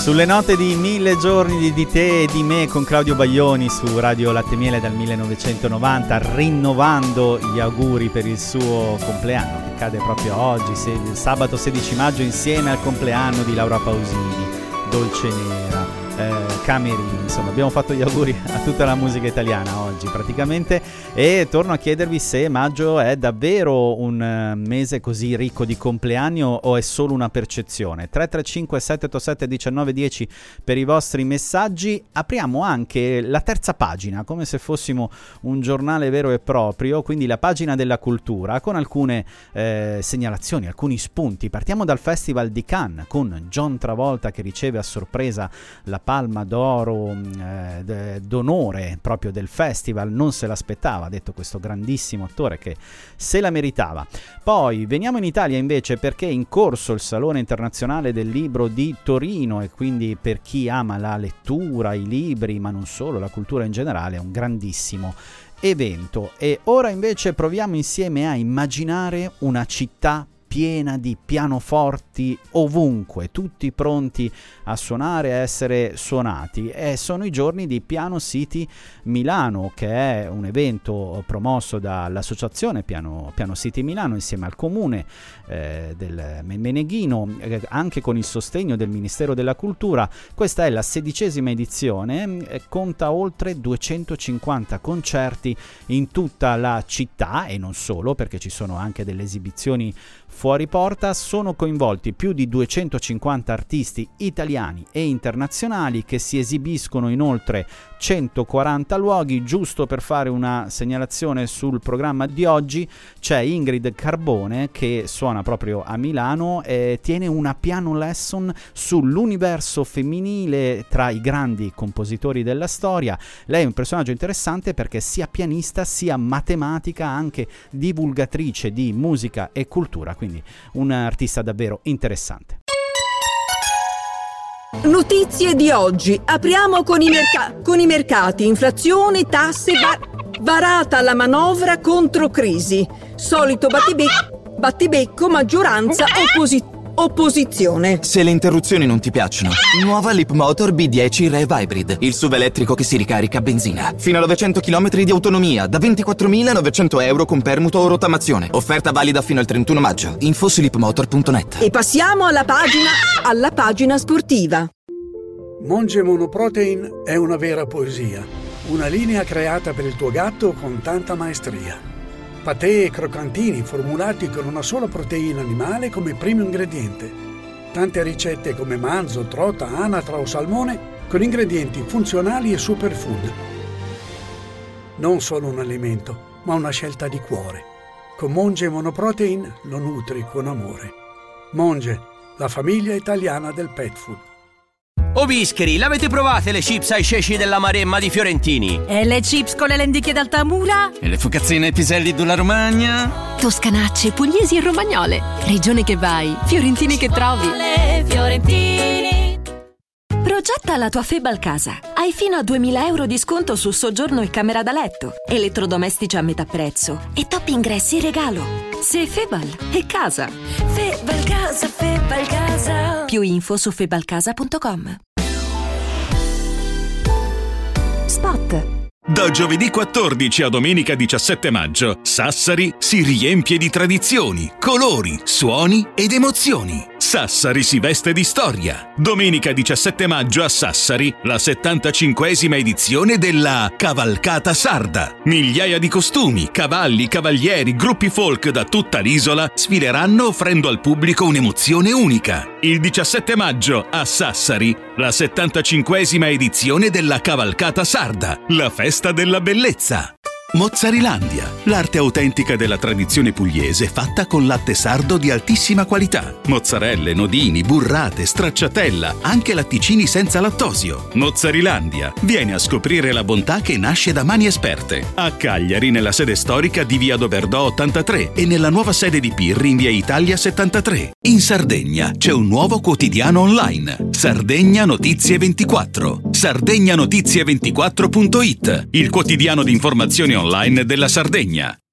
Sulle note di 1000 giorni di te e di me con Claudio Baglioni su Radio Latte Miele dal 1990, rinnovando gli auguri per il suo compleanno che cade proprio oggi, sabato 16 maggio, insieme al compleanno di Laura Pausini, Dolce Nera, Camerini. Insomma, abbiamo fatto gli auguri a tutta la musica italiana oggi praticamente, e torno a chiedervi se maggio è davvero un mese così ricco di compleanni o è solo una percezione. 335 787 1910 per i vostri messaggi. Apriamo anche la terza pagina come se fossimo un giornale vero e proprio, quindi la pagina della cultura, con alcune segnalazioni, alcuni spunti. Partiamo dal Festival di Cannes con John Travolta che riceve a sorpresa la Palma d'Oro d'onore proprio del festival, non se l'aspettava, ha detto questo grandissimo attore che se la meritava. Poi veniamo in Italia invece, perché è in corso il Salone Internazionale del Libro di Torino, e quindi per chi ama la lettura, i libri, ma non solo, la cultura in generale, è un grandissimo evento. E ora invece proviamo insieme a immaginare una città piena di pianoforti ovunque, tutti pronti a suonare, a essere suonati, e sono i giorni di Piano City Milano, che è un evento promosso dall'associazione Piano City Milano insieme al comune del Meneghino, anche con il sostegno del Ministero della Cultura. Questa è la 16ª edizione, conta oltre 250 concerti in tutta la città, e non solo, perché ci sono anche delle esibizioni fuori porta. Sono coinvolti più di 250 artisti italiani e internazionali che si esibiscono in oltre 140 luoghi. Giusto per fare una segnalazione sul programma di oggi, c'è Ingrid Carbone che suona proprio a Milano e tiene una piano lesson sull'universo femminile tra i grandi compositori della storia. Lei è un personaggio interessante perché sia pianista sia matematica, anche divulgatrice di musica e cultura, quindi un artista davvero interessante. Notizie di oggi. Apriamo con i mercati. Inflazione, tasse, varata la manovra contro crisi. Solito battibecco, maggioranza, opposizione. Se le interruzioni non ti piacciono, nuova Leapmotor B10 Rev Hybrid, il SUV elettrico che si ricarica a benzina. Fino a 900 km di autonomia, da 24.900 euro con permuto o rottamazione. Offerta valida fino al 31 maggio. Info su leapmotor.net. E passiamo alla pagina sportiva. Monge Monoprotein è una vera poesia, una linea creata per il tuo gatto con tanta maestria. Patè e croccantini formulati con una sola proteina animale come primo ingrediente. Tante ricette come manzo, trota, anatra o salmone con ingredienti funzionali e superfood. Non solo un alimento, ma una scelta di cuore. Con Monge Monoprotein lo nutri con amore. Monge, la famiglia italiana del pet food. Oh bischeri, l'avete provate le chips ai ceci della Maremma di Fiorentini? E le chips con le lenticchie d'Altamura? E le focazzine ai piselli della Romagna? Toscanacce, pugliesi e romagnole. Regione che vai, fiorentini che trovi. Fiorentini. Progetta la tua Febal casa. Hai fino a 2.000 euro di sconto su soggiorno e camera da letto, elettrodomestici a metà prezzo e top ingressi in regalo. Se Febal è casa. Febal casa, Febal casa. Più info su febalcasa.com. Spot. Da giovedì 14 a domenica 17 maggio, Sassari si riempie di tradizioni, colori, suoni ed emozioni. Sassari si veste di storia. Domenica 17 maggio a Sassari, la 75esima edizione della Cavalcata Sarda. Migliaia di costumi, cavalli, cavalieri, gruppi folk da tutta l'isola sfileranno offrendo al pubblico un'emozione unica. Il 17 maggio a Sassari, la 75esima edizione della Cavalcata Sarda, la festa della bellezza. Mozzarilandia, l'arte autentica della tradizione pugliese fatta con latte sardo di altissima qualità. Mozzarelle, nodini, burrate, stracciatella, anche latticini senza lattosio. Mozzarilandia, vieni a scoprire la bontà che nasce da mani esperte. A Cagliari, nella sede storica di via Doberdò 83 e nella nuova sede di Pirri in via Italia 73. In Sardegna c'è un nuovo quotidiano online, Sardegna Notizie 24. SardegnaNotizie24.it, il quotidiano di informazioni online della Sardegna.